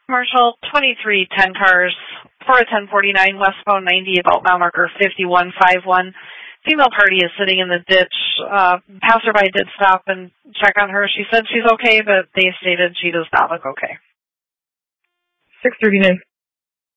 Commercial 2310 cars for a 1049 westbound 90 about mile marker 5151. Female party is sitting in the ditch. Passerby did stop and check on her. She said she's okay, but they stated she does not look okay. 639